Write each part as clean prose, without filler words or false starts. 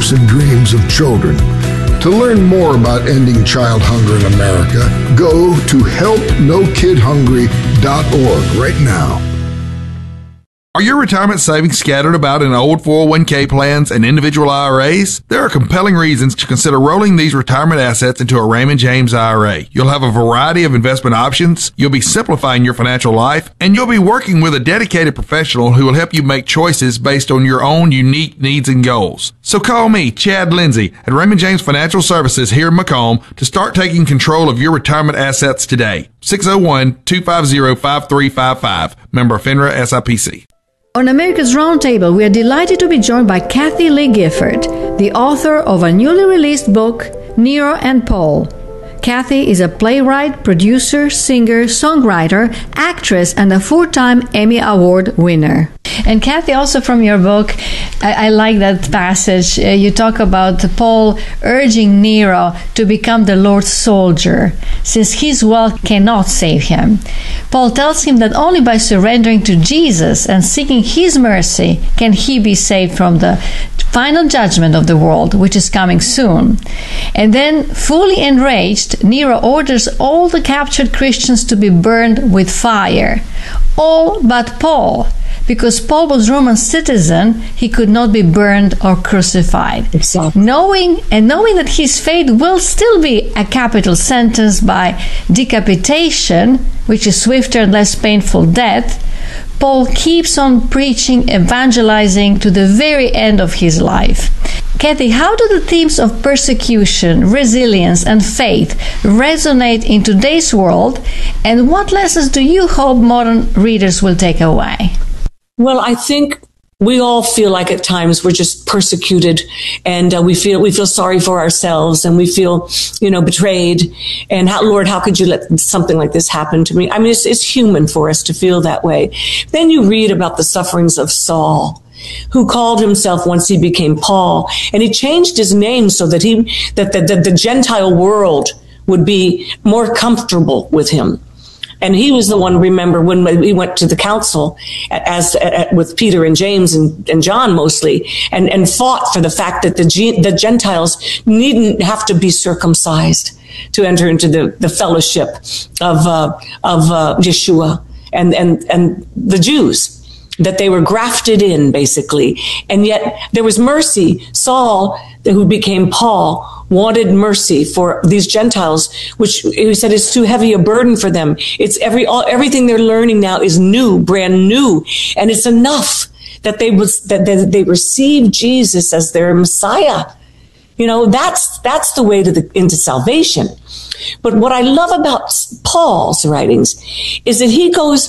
hopes and dreams of children. To learn more about ending child hunger in America, go to helpnokidhungry.org right now. Are your retirement savings scattered about in old 401k plans and individual IRAs? There are compelling reasons to consider rolling these retirement assets into a Raymond James IRA. You'll have a variety of investment options, you'll be simplifying your financial life, and you'll be working with a dedicated professional who will help you make choices based on your own unique needs and goals. So call me, Chad Lindsay, at Raymond James Financial Services here in Macomb to start taking control of your retirement assets today. 601-250-5355. Member FINRA SIPC. On America's Roundtable, we are delighted to be joined by Kathy Lee Gifford, the author of a newly released book, Nero and Paul. Kathy is a playwright, producer, singer, songwriter, actress, and a four-time Emmy Award winner. And Kathy, also from your book, I like that passage. You talk about Paul urging Nero to become the Lord's soldier, since his wealth cannot save him. Paul tells him that only by surrendering to Jesus and seeking his mercy can he be saved from the final judgment of the world, which is coming soon. And then, fully enraged, Nero orders all the captured Christians to be burned with fire. All but Paul. Because Paul was Roman citizen, he could not be burned or crucified. Exactly. Knowing that his fate will still be a capital sentence by decapitation, which is swifter and less painful death, Paul keeps on preaching, evangelizing to the very end of his life. Kathy, how do the themes of persecution, resilience, and faith resonate in today's world, and what lessons do you hope modern readers will take away? Well, I think we all feel like at times we're just persecuted, and we feel sorry for ourselves, and we feel, betrayed. And Lord, how could you let something like this happen to me? I mean, it's human for us to feel that way. Then you read about the sufferings of Saul, who called himself, once he became Paul, and he changed his name so that the Gentile world would be more comfortable with him. And he was the one, remember, when we went to the council with Peter and James and John mostly, and fought for the fact that the Gentiles needn't have to be circumcised to enter into the fellowship of Yeshua and the Jews, that they were grafted in, basically. And yet there was mercy. Saul, who became Paul, wanted mercy for these Gentiles, which he said is too heavy a burden for them. It's everything they're learning now is new, brand new, and it's enough that they receive Jesus as their Messiah. That's the way into salvation. But what I love about Paul's writings is that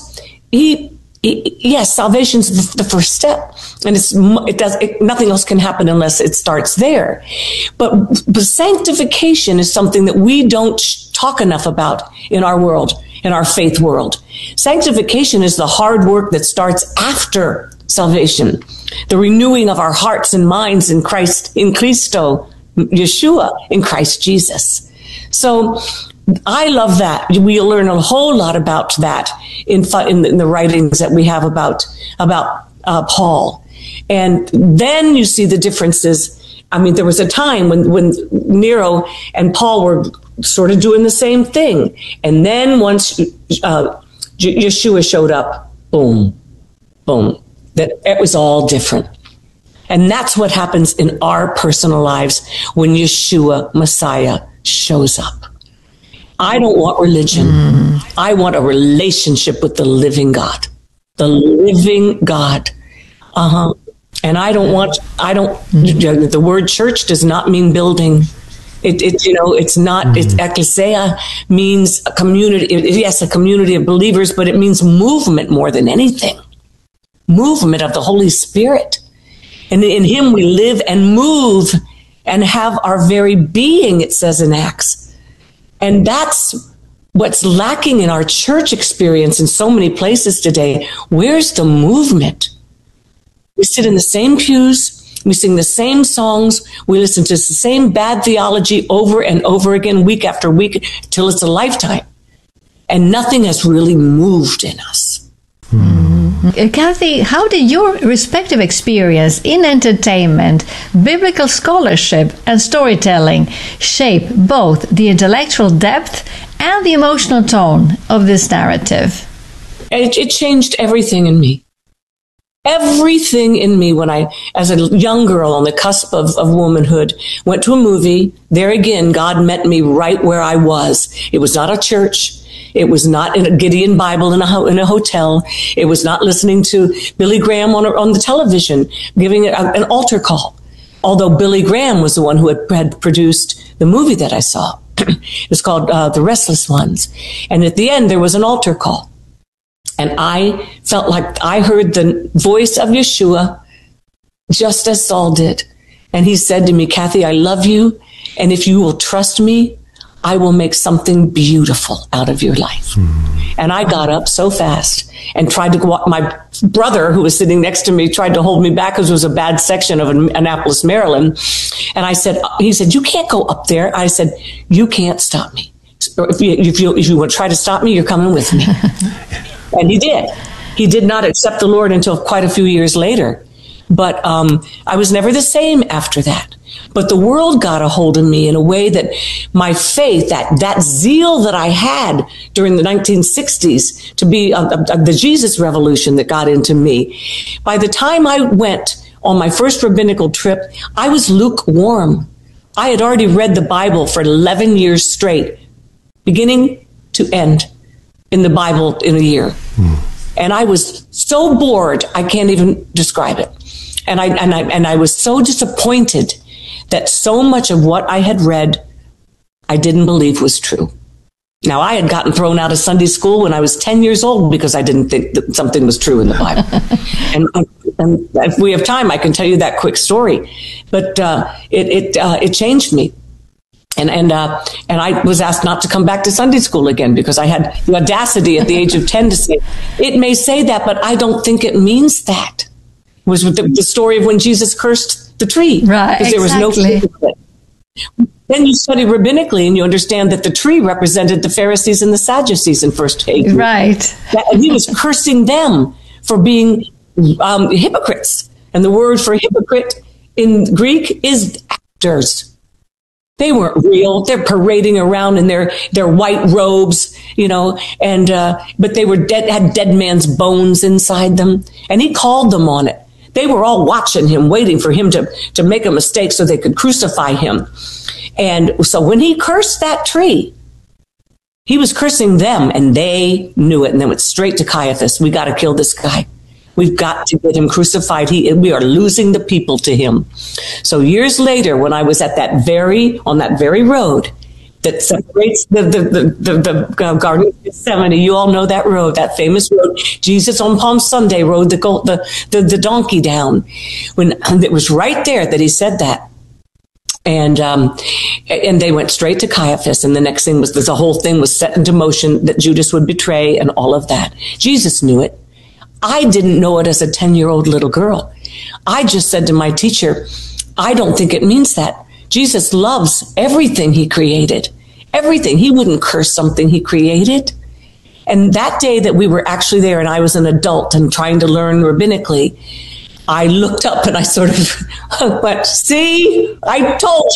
yes, salvation's the first step, and nothing else can happen unless it starts there. But sanctification is something that we don't talk enough about in our world, in our faith world. Sanctification is the hard work that starts after salvation, the renewing of our hearts and minds in Christo, Yeshua, in Christ Jesus. So I love that. We'll learn a whole lot about that in the writings that we have about Paul. And then you see the differences. I mean, there was a time when Nero and Paul were sort of doing the same thing. And then once Yeshua showed up, boom, boom, that it was all different. And that's what happens in our personal lives when Yeshua, Messiah, shows up. I don't want religion. I want a relationship with the living God. The living God. And the word church does not mean building. It's not, it's ecclesia means a community. Yes, a community of believers, but it means movement more than anything. Movement of the Holy Spirit. And in him we live and move and have our very being, it says in Acts. And that's what's lacking in our church experience in so many places today. Where's the movement? We sit in the same pews. We sing the same songs. We listen to the same bad theology over and over again, week after week, till it's a lifetime. And nothing has really moved in us. Mm-hmm. Kathy, how did your respective experience in entertainment, biblical scholarship, and storytelling shape both the intellectual depth and the emotional tone of this narrative? It changed everything in me. Everything in me when I, as a young girl on the cusp of womanhood, went to a movie. There again, God met me right where I was. It was not a church. It was not in a Gideon Bible in a hotel. It was not listening to Billy Graham on the television, giving an altar call. Although Billy Graham was the one who had produced the movie that I saw. It was called The Restless Ones. And at the end, there was an altar call. And I felt like I heard the voice of Yeshua just as Saul did. And he said to me, Kathy, I love you. And if you will trust me, I will make something beautiful out of your life. And I got up so fast and tried to go up. My brother, who was sitting next to me, tried to hold me back because it was a bad section of Annapolis, Maryland. And he said, you can't go up there. I said, you can't stop me. If you want to try to stop me, you're coming with me. And he did. He did not accept the Lord until quite a few years later. But I was never the same after that. But the world got a hold of me in a way that my faith, that zeal that I had during the 1960s to be the Jesus revolution that got into me. By the time I went on my first rabbinical trip, I was lukewarm. I had already read the Bible for 11 years straight, beginning to end, in the Bible in a year. And I was so bored, I can't even describe it. And I was so disappointed that so much of what I had read, I didn't believe was true. Now, I had gotten thrown out of Sunday school when I was 10 years old because I didn't think that something was true in the Bible. and if we have time, I can tell you that quick story. But it changed me. And I was asked not to come back to Sunday school again because I had the audacity at the age of 10 to say, it may say that, but I don't think it means that. It was the story of when Jesus cursed the tree. Right, because there was no fruit of it. Then you study rabbinically and you understand that the tree represented the Pharisees and the Sadducees in first Hagee. Right. And he was cursing them for being hypocrites. And the word for hypocrite in Greek is actors. They weren't real. They're parading around in their white robes, and but they were had dead man's bones inside them. And he called them on it. They were all watching him, waiting for him to make a mistake so they could crucify him. And so when he cursed that tree, he was cursing them, and they knew it. And they went straight to Caiaphas. We got to kill this guy. We've got to get him crucified. We are losing the people to him. So years later, when I was on that very road that separates the Garden of Gethsemane, you all know that road, that famous road. Jesus on Palm Sunday rode the donkey down. When it was right there that he said that. And they went straight to Caiaphas. And the next thing was the whole thing was set into motion that Judas would betray and all of that. Jesus knew it. I didn't know it as a 10-year-old little girl. I just said to my teacher, I don't think it means that. Jesus loves everything he created. Everything. He wouldn't curse something he created. And that day that we were actually there and I was an adult and trying to learn rabbinically, I looked up and I sort of went, see, I told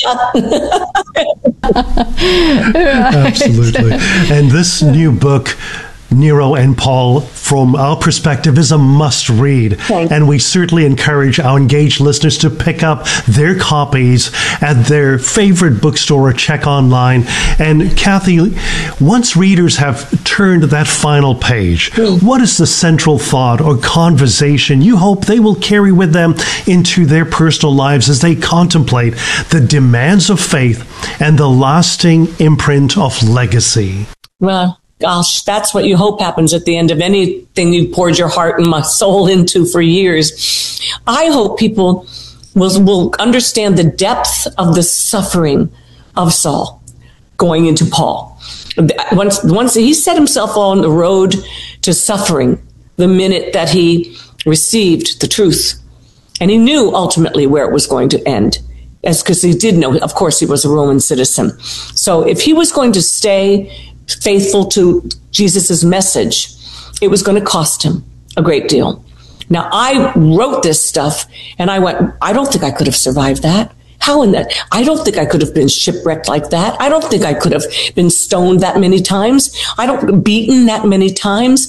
you. Absolutely. And this new book, Nero and Paul, from our perspective, is a must-read. And we certainly encourage our engaged listeners to pick up their copies at their favorite bookstore or check online. And Kathy, once readers have turned that final page, what is the central thought or conversation you hope they will carry with them into their personal lives as they contemplate the demands of faith and the lasting imprint of legacy? Well, gosh, that's what you hope happens at the end of anything you poured your heart and my soul into for years. I hope people will understand the depth of the suffering of Saul going into Paul. Once he set himself on the road to suffering the minute that he received the truth. And he knew ultimately where it was going to end. Because he did know, of course, he was a Roman citizen. So if he was going to stay faithful to Jesus's message, it was going to cost him. a great deal. Now, I wrote this stuff and I went, I don't think I could have survived that. How in that? I don't think I could have been shipwrecked like that. I don't think I could have been stoned that many times. Beaten that many times.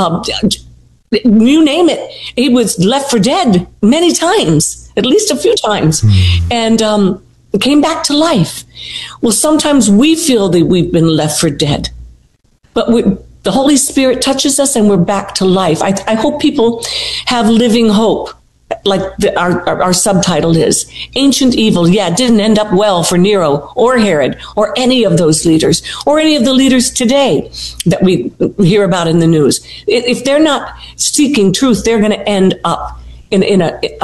You name it. He was left for dead many times, at least a few times, and came back to life. Well, sometimes we feel that we've been left for dead, but the Holy Spirit touches us and we're back to life. I hope people have living hope, like our subtitle is. Ancient evil, didn't end up well for Nero or Herod or any of those leaders or any of the leaders today that we hear about in the news. If they're not seeking truth, they're going to end up in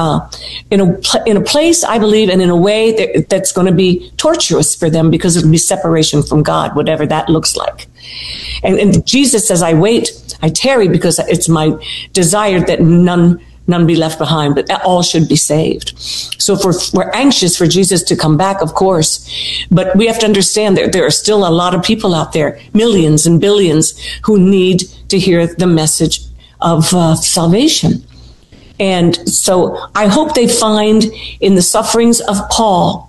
a place, I believe, and in a way that's going to be torturous for them, because it'll be separation from God, whatever that looks like. And Jesus says, I wait, I tarry, because it's my desire that none be left behind, but all should be saved. So if we're anxious for Jesus to come back, of course, but we have to understand that there are still a lot of people out there, millions and billions, who need to hear the message of salvation. And so I hope they find in the sufferings of Paul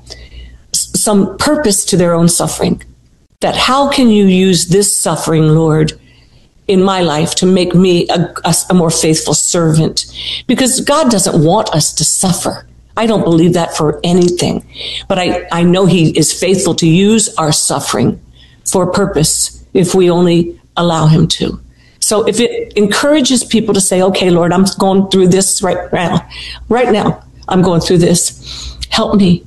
some purpose to their own suffering. That how can you use this suffering, Lord, in my life to make me a more faithful servant? Because God doesn't want us to suffer. I don't believe that for anything. But I know He is faithful to use our suffering for a purpose if we only allow Him to. So if it encourages people to say, okay, Lord, I'm going through this right now, I'm going through this. Help me,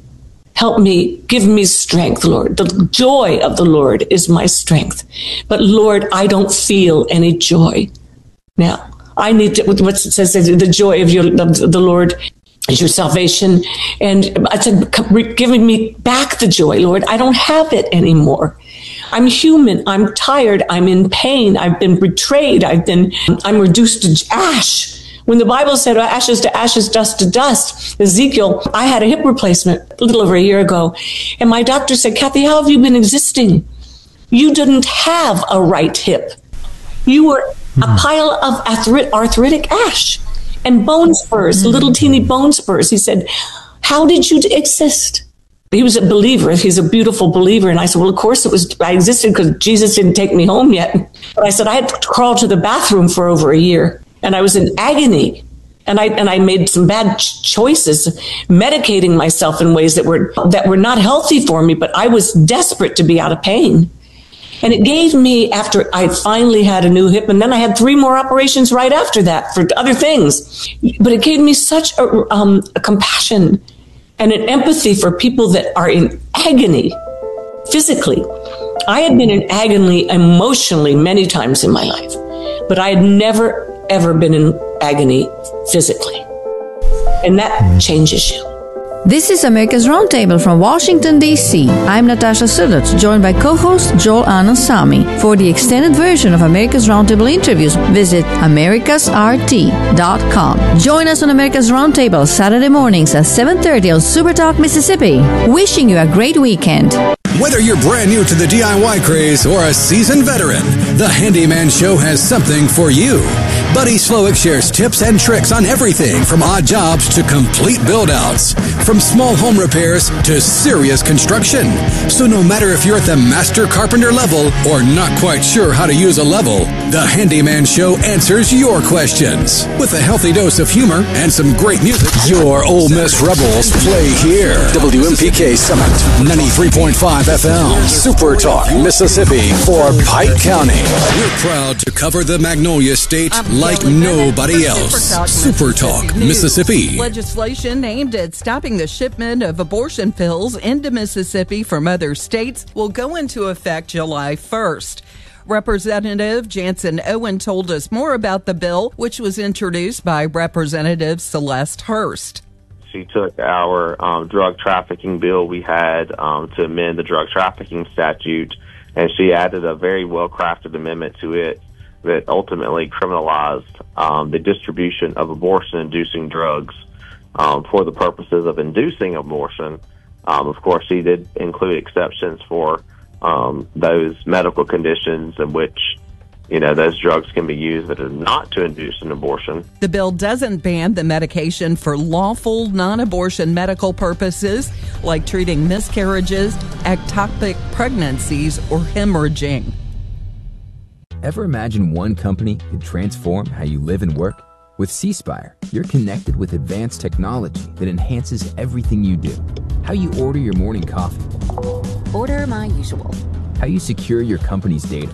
give me strength, Lord. The joy of the Lord is my strength. But Lord, I don't feel any joy now. I need to, what it says, the joy of the Lord is your salvation. And I said, giving me back the joy, Lord. I don't have it anymore. I'm human. I'm tired. I'm in pain. I've been betrayed. I'm reduced to ash. When the Bible said ashes to ashes, dust to dust, Ezekiel, I had a hip replacement a little over a year ago. And my doctor said, Kathy, how have you been existing? You didn't have a right hip. You were a pile of arthritic ash and bone spurs, little teeny bone spurs. He said, how did you exist? He was a believer. He's a beautiful believer. And I said, well, of course I existed because Jesus didn't take me home yet. But I said, I had to crawl to the bathroom for over a year. And I was in agony. And I made some bad choices, medicating myself in ways that were not healthy for me. But I was desperate to be out of pain. And it gave me, after I finally had a new hip, and then I had 3 more operations right after that for other things. But it gave me such a compassion and an empathy for people that are in agony physically. I had been in agony emotionally many times in my life, but I had never, ever been in agony physically. And that changes you. This is America's Roundtable from Washington, D.C. I'm Natasha Sillett, joined by co-host Joel Anand-Samy. For the extended version of America's Roundtable interviews, visit americasrt.com. Join us on America's Roundtable Saturday mornings at 7:30 on Supertalk, Mississippi. Wishing you a great weekend. Whether you're brand new to the DIY craze or a seasoned veteran, the Handyman Show has something for you. Buddy Slowick shares tips and tricks on everything from odd jobs to complete build-outs, from small home repairs to serious construction. So no matter if you're at the master carpenter level or not quite sure how to use a level, the Handyman Show answers your questions. With a healthy dose of humor and some great music, your Ole Miss Rebels play here. WMPK Summit, 93.5 FM, Super Talk, Mississippi for Pike County. We're proud to cover the Magnolia State like nobody else. Super Talk, Mississippi. Legislation aimed at stopping the shipment of abortion pills into Mississippi from other states will go into effect July 1st. Representative Jansen Owen told us more about the bill, which was introduced by Representative Celeste Hurst. She took our drug trafficking bill we had to amend the drug trafficking statute, and she added a very well-crafted amendment to it that ultimately criminalized the distribution of abortion-inducing drugs for the purposes of inducing abortion. Of course, she did include exceptions for those medical conditions in which those drugs can be used that are not to induce an abortion. The bill doesn't ban the medication for lawful non-abortion medical purposes, like treating miscarriages, ectopic pregnancies, or hemorrhaging. Ever imagine one company could transform how you live and work? With C-Spire, you're connected with advanced technology that enhances everything you do. How you order your morning coffee. Order my usual. How you secure your company's data.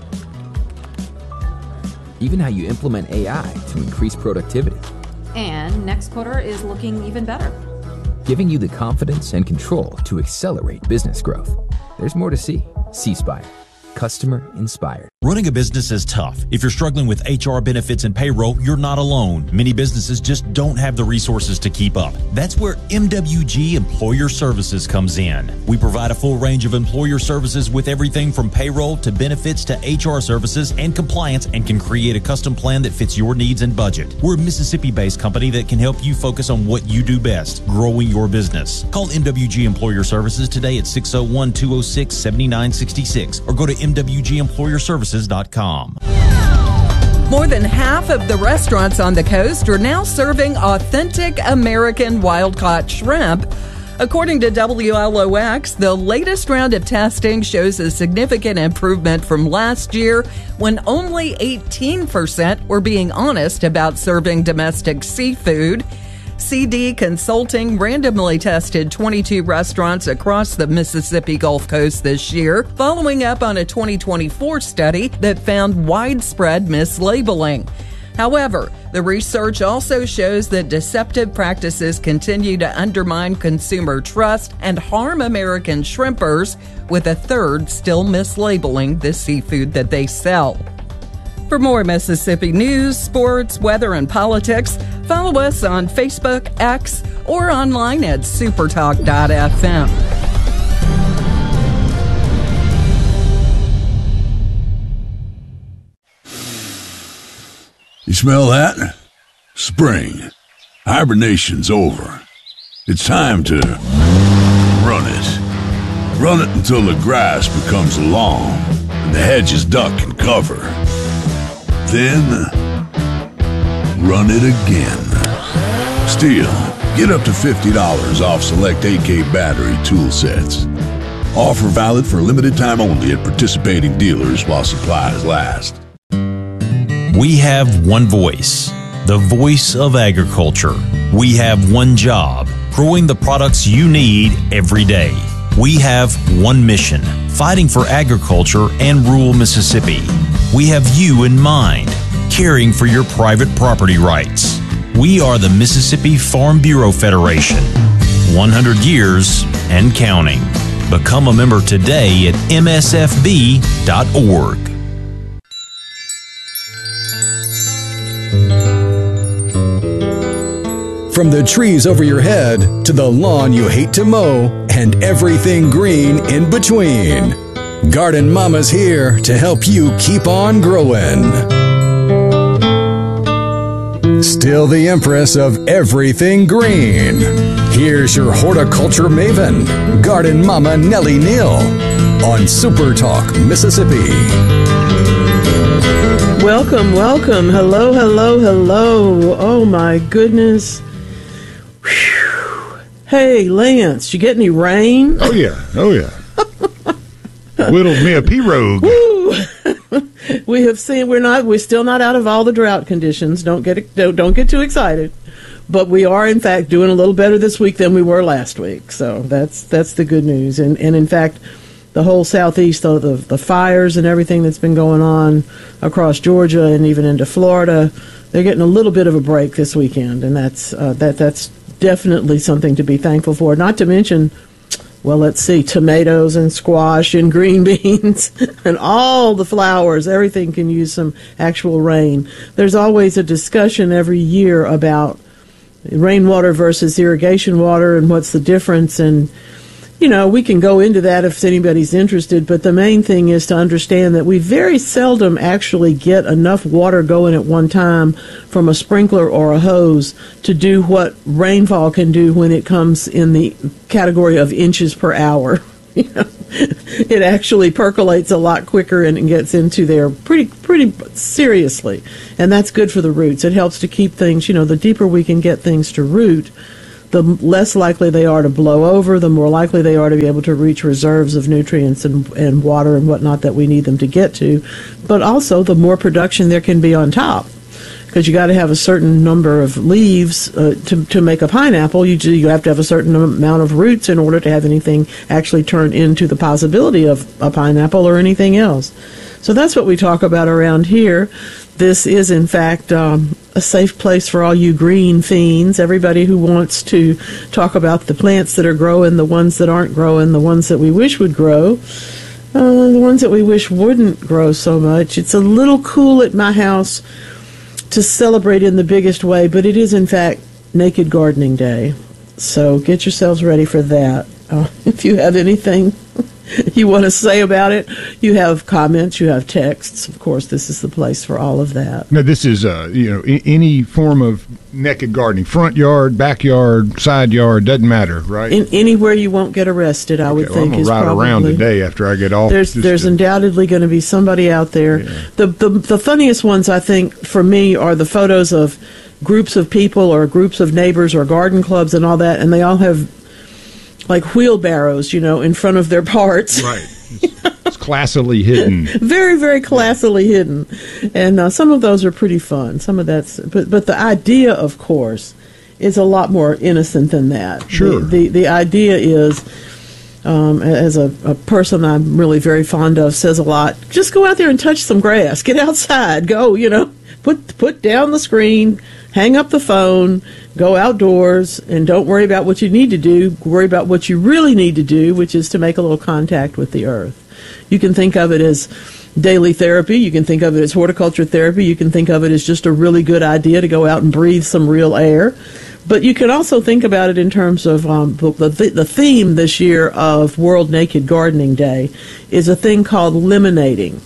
Even how you implement AI to increase productivity. And next quarter is looking even better. Giving you the confidence and control to accelerate business growth. There's more to see. C-Spire. Customer inspired. Running a business is tough. If you're struggling with HR, benefits, and payroll, you're not alone. Many businesses just don't have the resources to keep up. That's where MWG Employer Services comes in. We provide a full range of employer services with everything from payroll to benefits to HR services and compliance, and can create a custom plan that fits your needs and budget. We're a Mississippi-based company that can help you focus on what you do best, growing your business. Call MWG Employer Services today at 601-206-7966 or go to MWGEmployerServices.com. More than half of the restaurants on the coast are now serving authentic American wild-caught shrimp. According to WLOX, the latest round of testing shows a significant improvement from last year, when only 18% were being honest about serving domestic seafood. CD Consulting randomly tested 22 restaurants across the Mississippi Gulf Coast this year, following up on a 2024 study that found widespread mislabeling. However, the research also shows that deceptive practices continue to undermine consumer trust and harm American shrimpers, with a third still mislabeling the seafood that they sell. For more Mississippi news, sports, weather, and politics, follow us on Facebook, X, or online at supertalk.fm. You smell that? Spring. Hibernation's over. It's time to run it. Run it until the grass becomes long and the hedges duck and cover. Then, run it again. Still, get up to $50 off select AK battery tool sets. Offer valid for a limited time only at participating dealers while supplies last. We have one voice, the voice of agriculture. We have one job, growing the products you need every day. We have one mission, fighting for agriculture and rural Mississippi. We have you in mind, caring for your private property rights. We are the Mississippi Farm Bureau Federation, 100 years and counting. Become a member today at msfb.org. From the trees over your head to the lawn you hate to mow and everything green in between, Garden Mama's here to help you keep on growing. Still the empress of everything green. Here's your horticulture maven, Garden Mama Nellie Neal, on Super Talk, Mississippi. Welcome, welcome. Hello, hello, hello. Oh, my goodness. Whew. Hey, Lance, you get any rain? Oh, yeah. Oh, yeah. Whittled me a pirogue. We have seen we're still not out of all the drought conditions. Don't get too excited. But we are, in fact, doing a little better this week than we were last week. So that's the good news. And in fact, the whole southeast, the fires and everything that's been going on across Georgia and even into Florida, they're getting a little bit of a break this weekend, and that's definitely something to be thankful for. Not to mention, well, let's see, tomatoes and squash and green beans and all the flowers. Everything can use some actual rain. There's always a discussion every year about rainwater versus irrigation water and what's the difference. And, you know, we can go into that if anybody's interested, but the main thing is to understand that we very seldom actually get enough water going at one time from a sprinkler or a hose to do what rainfall can do when it comes in the category of inches per hour. You know, it actually percolates a lot quicker and gets into there pretty seriously. And that's good for the roots. It helps to keep things, the deeper we can get things to root, the less likely they are to blow over, the more likely they are to be able to reach reserves of nutrients and water and whatnot that we need them to get to. But also, the more production there can be on top. Because you got to have a certain number of leaves to make a pineapple. You have to have a certain amount of roots in order to have anything actually turn into the possibility of a pineapple or anything else. So that's what we talk about around here. This is, in fact, a safe place for all you green fiends, everybody who wants to talk about the plants that are growing, the ones that aren't growing, the ones that we wish would grow, the ones that we wish wouldn't grow so much. It's a little cool at my house to celebrate in the biggest way, but it is, in fact, Naked Gardening Day. So get yourselves ready for that. If you have anything you want to say about it, you have comments, you have texts. Of course, this is the place for all of that. Now, this is, any form of naked gardening, front yard, backyard, side yard, doesn't matter, right? Anywhere you won't get arrested, I would think, is ride probably around today after I get off. There's undoubtedly going to be somebody out there. Yeah. The funniest ones, I think, for me, are the photos of groups of people or groups of neighbors or garden clubs and all that, and they all have like wheelbarrows, in front of their parts. Right. It's classily hidden. Very, very classily hidden. And some of those are pretty fun. Some of that's, but the idea, of course, is a lot more innocent than that. Sure. The idea is, as a person I'm really very fond of says a lot, just go out there and touch some grass. Get outside. Go, put down the screen, hang up the phone, go outdoors, and don't worry about what you need to do. Worry about what you really need to do, which is to make a little contact with the earth. You can think of it as daily therapy. You can think of it as horticulture therapy. You can think of it as just a really good idea to go out and breathe some real air. But you can also think about it in terms of the theme this year of World Naked Gardening Day is a thing called liminating.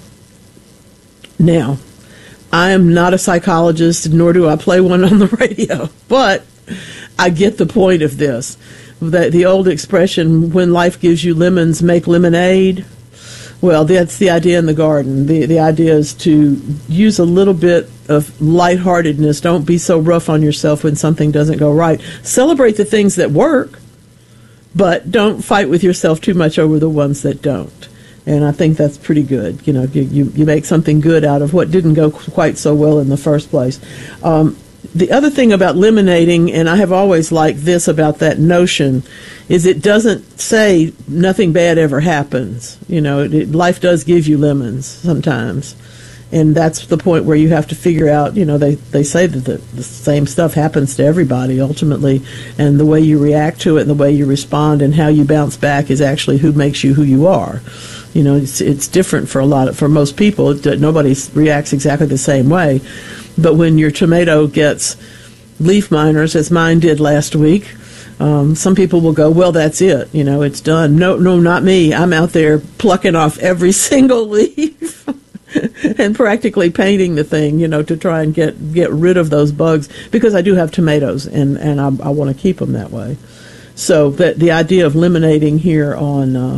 Now, I am not a psychologist, nor do I play one on the radio, but I get the point of this. The old expression, when life gives you lemons, make lemonade. Well, that's the idea in the garden. The idea is to use a little bit of lightheartedness. Don't be so rough on yourself when something doesn't go right. Celebrate the things that work, but don't fight with yourself too much over the ones that don't. And I think that's pretty good. You make something good out of what didn't go quite so well in the first place. The other thing about liminating, and I have always liked this about that notion, is it doesn't say nothing bad ever happens. Life does give you lemons sometimes. And that's the point where you have to figure out, they say that the same stuff happens to everybody ultimately, and the way you react to it and the way you respond and how you bounce back is actually who makes you who you are. It's different for most people. Nobody reacts exactly the same way. But when your tomato gets leaf miners, as mine did last week, some people will go, well, that's it. It's done. No, not me. I'm out there plucking off every single leaf and practically painting the thing, to try and get rid of those bugs, because I do have tomatoes and I want to keep them that way. So the idea of liminating here on,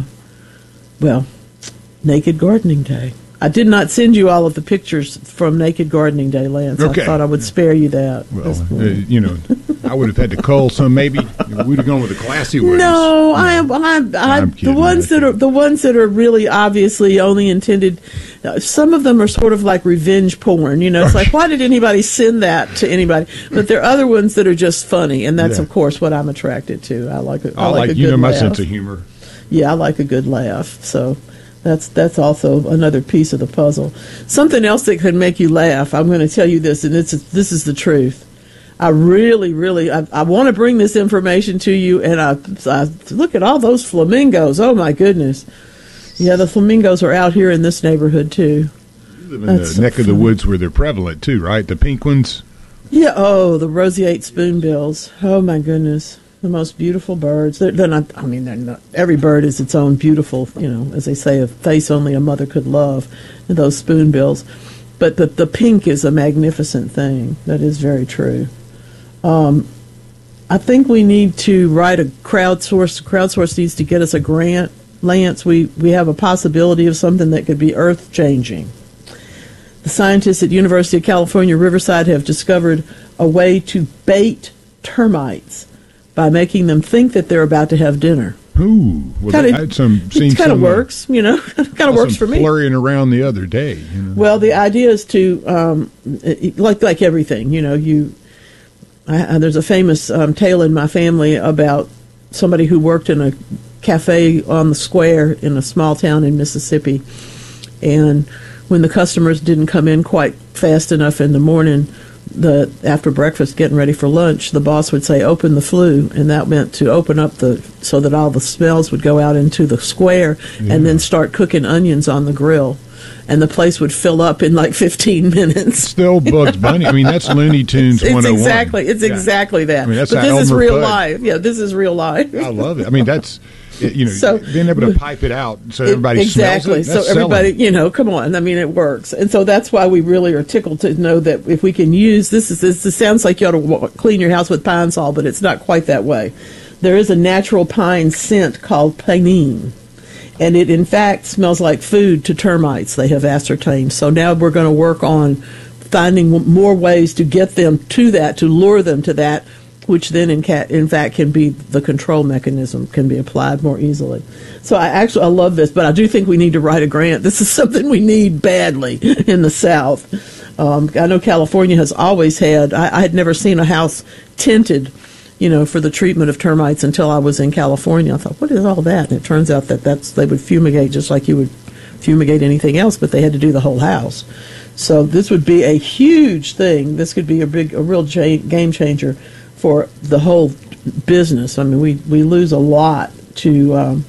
Naked Gardening Day. I did not send you all of the pictures from Naked Gardening Day, Lance. Okay. I thought I would spare you that. Well, I would have had to cull some. Maybe we'd have gone with the classy ones. No, the ones that are really obviously only intended. Some of them are sort of like revenge porn. It's like, why did anybody send that to anybody? But there are other ones that are just funny, and that's of course what I'm attracted to. I like a good laugh. My sense of humor. Yeah, I like a good laugh. So. That's also another piece of the puzzle. Something else that could make you laugh, I'm going to tell you this, and this is the truth. I really, really, I want to bring this information to you, and I look at all those flamingos. Oh, my goodness. Yeah, the flamingos are out here in this neighborhood, too. You live in the neck of the woods where they're prevalent, too, right? The pink ones? Yeah, the roseate spoonbills. Oh, my goodness. The most beautiful birds. They're not, they're not, every bird is its own beautiful, as they say, a face only a mother could love, those spoonbills. But the pink is a magnificent thing. That is very true. I think we need to write a crowdsource. Crowdsource needs to get us a grant Lance, we have a possibility of something that could be earth-changing. The scientists at University of California, Riverside have discovered a way to bait termites by making them think that they're about to have dinner. Ooh, well, I had it kind of works, you know. It kind of works for me. Flurrying around the other day. You know? Well, the idea is to, like everything, you know, there's a famous tale in my family about somebody who worked in a cafe on the square in a small town in Mississippi, and when the customers didn't come in quite fast enough in the morning, after breakfast, getting ready for lunch, the boss would say, "Open the flue," and that meant to open up so that all the smells would go out into the square, and then start cooking onions on the grill, and the place would fill up in like 15 minutes. Still Bugs Bunny. I mean, that's Looney Tunes 101. It's exactly that. I mean, that's but this is real life. Yeah, this is real life. I love it. I mean, that's, you know, so, being able to pipe it out so everybody smells it. So everybody, you know, come on. I mean, it works. And so that's why we really are tickled to know that if we can use this sounds like you ought to clean your house with Pine Sol, but it's not quite that way. There is a natural pine scent called pinene, and it in fact smells like food to termites, they have ascertained. So now we're going to work on finding more ways to get them to that, to lure them to that, which then in fact can be the control mechanism, can be applied more easily. So I love this, but I do think we need to write a grant. This is something we need badly in the South. I know California has always had, I had never seen a house tinted, you know, for the treatment of termites until I was in California. I thought, what is all that? And it turns out that they would fumigate just like you would fumigate anything else, but they had to do the whole house. So this would be a huge thing. This could be a real game changer for the whole business. I mean, we lose a lot to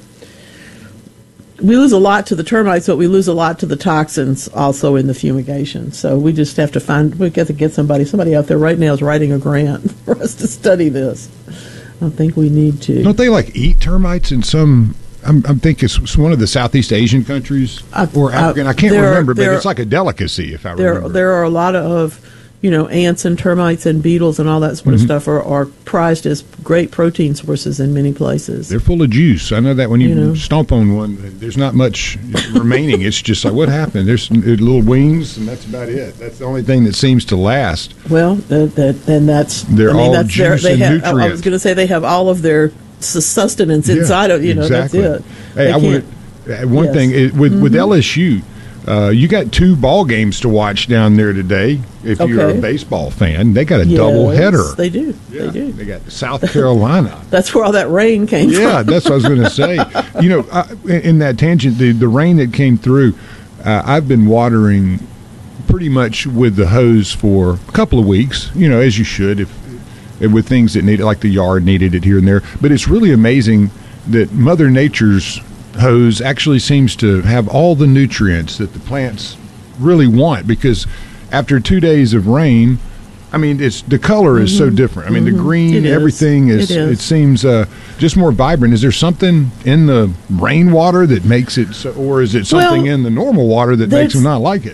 the termites, but we lose a lot to the toxins also in the fumigation. So we just have to we got to get somebody out there right now is writing a grant for us to study this. I think we need to. Don't they eat termites in some? I'm thinking it's one of the Southeast Asian countries or African. I can't remember, but it's like a delicacy if I remember. There are a lot of, you know, ants and termites and beetles and all that sort of stuff are prized as great protein sources in many places. They're full of juice. I know that when you stomp on one, there's not much remaining. It's just like, what happened? There's little wings, and that's about it. That's the only thing that seems to last. Well, that's juice and nutrients. I was going to say they have all of their sustenance inside of, you know, exactly. That's it. Hey, I want one thing with LSU. You got 2 ball games to watch down there today. If you're a baseball fan, they got a double header. They do. Yeah, they got South Carolina. That's where all that rain came from. Yeah, that's what I was going to say. You know, in that tangent, the rain that came through, I've been watering pretty much with the hose for a couple of weeks. You know, as you should, if with things that need it, like the yard needed it here and there. But it's really amazing that Mother Nature's hose actually seems to have all the nutrients that the plants really want, because after 2 days of rain, I mean, the color is so different. I mean, the green, everything is. It seems just more vibrant. Is there something in the rainwater that makes it, so, or is it something in the normal water that makes them not like it?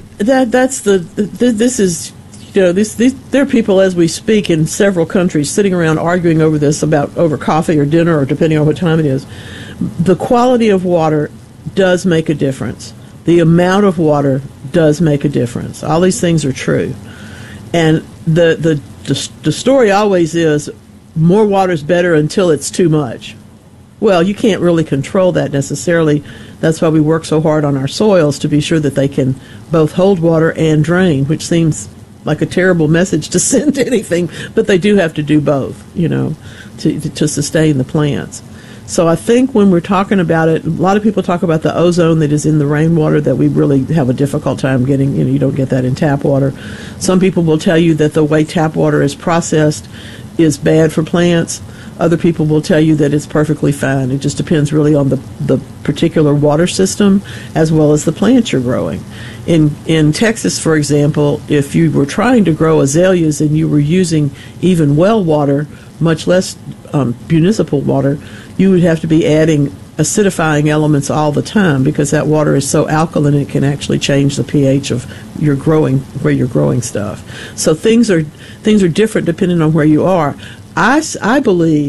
This is. You know, there are people as we speak in several countries sitting around arguing over this over coffee or dinner or depending on what time it is. The quality of water does make a difference. The amount of water does make a difference. All these things are true. And the story always is more water is better until it's too much. Well, you can't really control that necessarily. That's why we work so hard on our soils to be sure that they can both hold water and drain, which seems like a terrible message to send to anything, but they do have to do both, you know, to sustain the plants. So I think when we're talking about it, a lot of people talk about the ozone that is in the rainwater that we really have a difficult time getting. You know, you don't get that in tap water. Some people will tell you that the way tap water is processed is bad for plants. Other people will tell you that it's perfectly fine. It just depends really on the particular water system as well as the plants you're growing. In Texas, for example, if you were trying to grow azaleas and you were using even well water, much less municipal water, you would have to be adding acidifying elements all the time because that water is so alkaline it can actually change the pH of where you're growing stuff. So things are different depending on where you are. I believe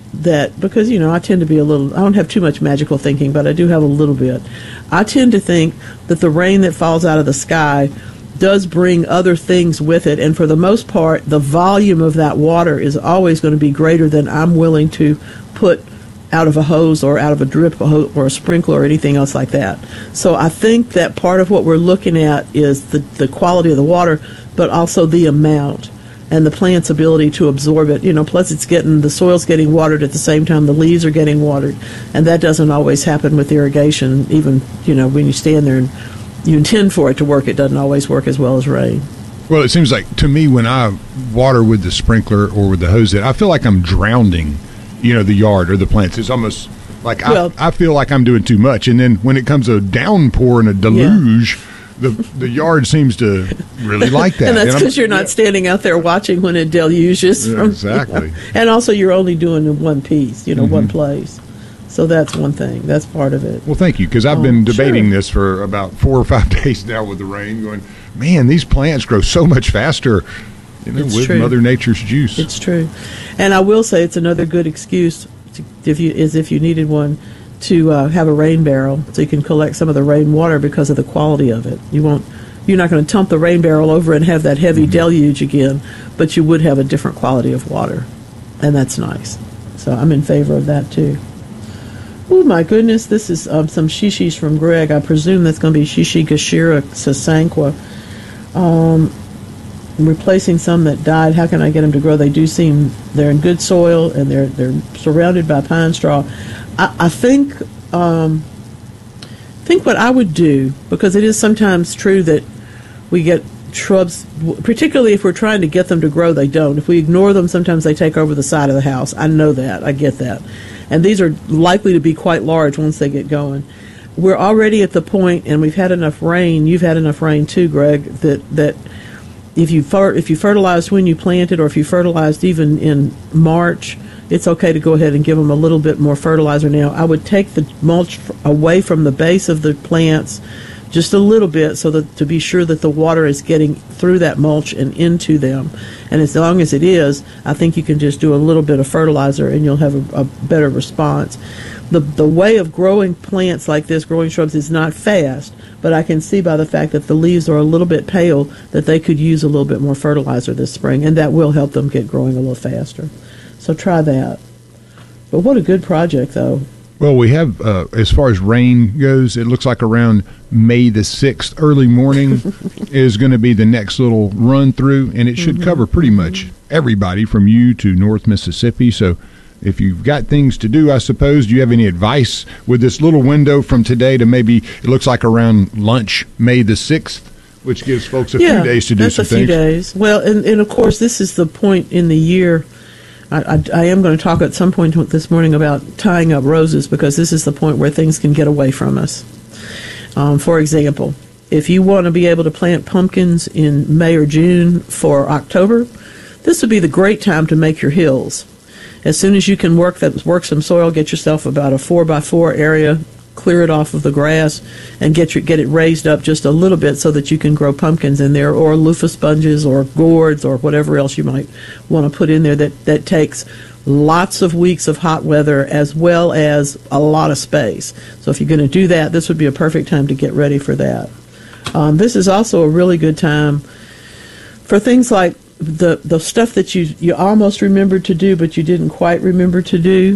that, because, I tend to be I don't have too much magical thinking, but I do have a little bit. I tend to think that the rain that falls out of the sky does bring other things with it, and for the most part, the volume of that water is always going to be greater than I'm willing to put out of a hose or out of a drip or a sprinkler or anything else like that. So I think that part of what we're looking at is the quality of the water, but also the amount and the plant's ability to absorb it. Plus the soil's getting watered at the same time the leaves are getting watered, and that doesn't always happen with irrigation. Even, when you stand there and you intend for it to work, it doesn't always work as well as rain. Well, it seems like to me when I water with the sprinkler or with the hose, I feel like I'm drowning, the yard or the plants. It's almost like I feel like I'm doing too much. And then when it comes a downpour and a deluge, the yard seems to really like that. And that's because you're not standing out there watching when it deluges. Exactly. And also you're only doing in one piece, one place. So that's one thing. That's part of it. Well, thank you, because I've been debating this for about 4 or 5 days now with the rain, going, man, these plants grow so much faster with true. Mother Nature's juice. It's true. And I will say it's another good excuse, if you needed one, to have a rain barrel so you can collect some of the rainwater because of the quality of it. You're not going to dump the rain barrel over and have that heavy deluge again, but you would have a different quality of water, and that's nice. So I'm in favor of that too. Oh my goodness, this is some shishis from Greg. I presume that's going to be Shishigashira sasanqua. Replacing some that died. How can I get them to grow? They do seem they're in good soil and they're surrounded by pine straw. I think what I would do, because it is sometimes true that we get shrubs, particularly if we're trying to get them to grow, they don't. If we ignore them, sometimes they take over the side of the house. I know that. I get that. And these are likely to be quite large once they get going. We're already at the point, and we've had enough rain, you've had enough rain too, Greg, that if you fertilized when you planted, or if you fertilized even in March, it's okay to go ahead and give them a little bit more fertilizer now. I would take the mulch away from the base of the plants just a little bit, so that to be sure that the water is getting through that mulch and into them. And as long as it is, I think you can just do a little bit of fertilizer and you'll have a better response. The way of growing plants like this, growing shrubs, is not fast, but I can see by the fact that the leaves are a little bit pale that they could use a little bit more fertilizer this spring, and that will help them get growing a little faster. So try that. But what a good project, though. Well, we have, as far as rain goes, it looks like around May the 6th, early morning, is going to be the next little run through, and it should cover pretty much everybody from you to North Mississippi. So if you've got things to do, I suppose, do you have any advice with this little window from today to maybe, it looks like around lunch, May the 6th, which gives folks a few days to do some things? Yeah, that's a few days. Well, and of course, this is the point in the year. I am going to talk at some point this morning about tying up roses, because this is the point where things can get away from us. For example, if you want to be able to plant pumpkins in May or June for October, this would be the great time to make your hills. As soon as you can work some soil, get yourself about a 4x4 area, clear it off of the grass, and get it raised up just a little bit so that you can grow pumpkins in there, or loofah sponges, or gourds, or whatever else you might want to put in there that takes lots of weeks of hot weather as well as a lot of space. So if you're going to do that, this would be a perfect time to get ready for that. This is also a really good time for things like the stuff that you almost remembered to do but you didn't quite remember to do.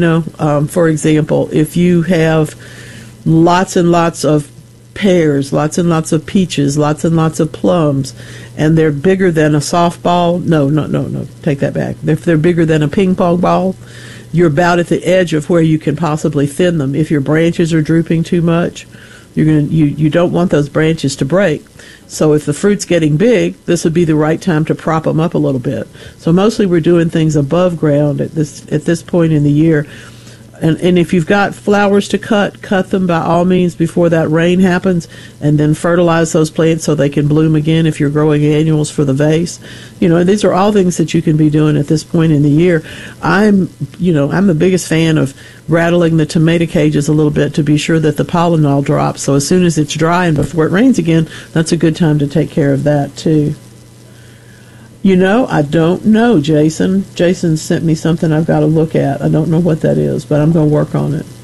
For example, if you have lots and lots of pears, lots and lots of peaches, lots and lots of plums, and they're bigger than a softball, no, take that back. If they're bigger than a ping pong ball, you're about at the edge of where you can possibly thin them. If your branches are drooping too much, you don't want those branches to break. So if the fruit's getting big, this would be the right time to prop them up a little bit. So mostly we're doing things above ground at this point in the year. And if you've got flowers to cut them by all means before that rain happens, and then fertilize those plants so they can bloom again if you're growing annuals for the vase. These are all things that you can be doing at this point in the year. I'm the biggest fan of rattling the tomato cages a little bit to be sure that the pollen all drops. So as soon as it's dry and before it rains again, that's a good time to take care of that too. You know, I don't know, Jason. Jason sent me something I've got to look at. I don't know what that is, but I'm going to work on it.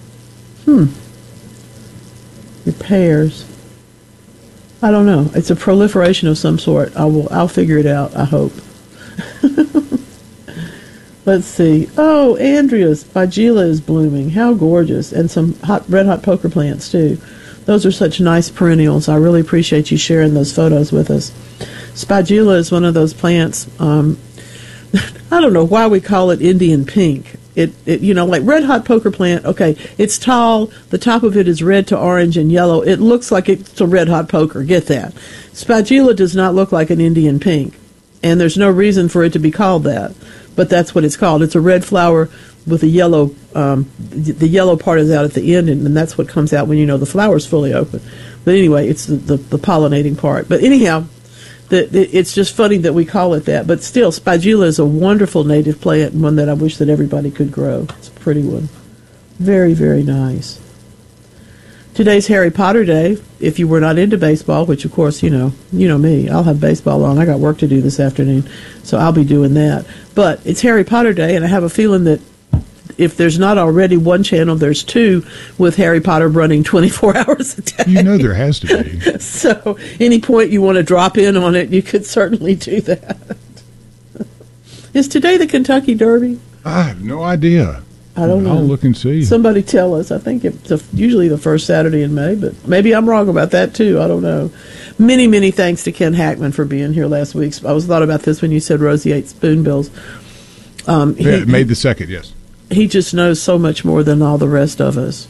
Repairs. I don't know. It's a proliferation of some sort. I'll figure it out, I hope. Let's see. Oh, Andrea's Spigilla is blooming. How gorgeous. And some red hot poker plants, too. Those are such nice perennials. I really appreciate you sharing those photos with us. Spigilla is one of those plants. I don't know why we call it Indian pink. It like red hot poker plant. Okay, it's tall. The top of it is red to orange and yellow. It looks like it's a red hot poker. Get that? Spigilla does not look like an Indian pink, and there's no reason for it to be called that. But that's what it's called. It's a red flower with a yellow. The yellow part is out at the end, and that's what comes out when the flower's fully open. But anyway, it's the pollinating part. But anyhow. It's just funny that we call it that, but still, Spigilla is a wonderful native plant and one that I wish that everybody could grow. It's a pretty one. Very, very nice. Today's Harry Potter Day. If you were not into baseball, which of course, you know me, I'll have baseball on. I got work to do this afternoon, so I'll be doing that. But it's Harry Potter Day, and I have a feeling that if there's not already one channel, there's two with Harry Potter running 24 hours a day. There has to be. So any point you want to drop in on it, you could certainly do that. Is today the Kentucky Derby? I have no idea. I don't know. I'll look and see. Somebody tell us. I think it's usually the first Saturday in May, but maybe I'm wrong about that too. I don't know. Many, many thanks to Ken Hackman for being here last week. I was thought about this when you said Rosie ate spoonbills. May the 2nd, yes. He just knows so much more than all the rest of us,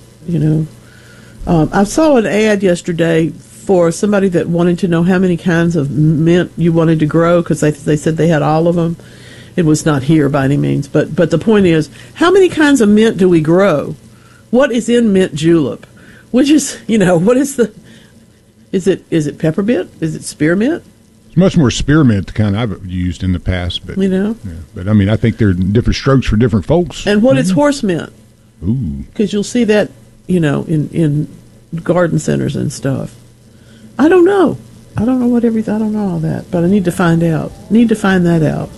I saw an ad yesterday for somebody that wanted to know how many kinds of mint you wanted to grow because they said they had all of them. It was not here by any means, but the point is, how many kinds of mint do we grow? What is in mint julep? Which is, what is is it peppermint? Is it spearmint? Much more spearmint, the kind I've used in the past, but but I mean, I think there are different strokes for different folks. And what is horse mint? Ooh, because you'll see that in garden centers and stuff. I don't know. I don't know all that, but I need to find out. Need to find that out.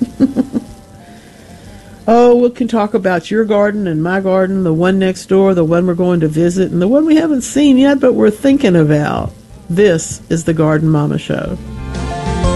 Oh, we can talk about your garden and my garden, the one next door, the one we're going to visit, and the one we haven't seen yet, but we're thinking about. This is the Garden Mama Show.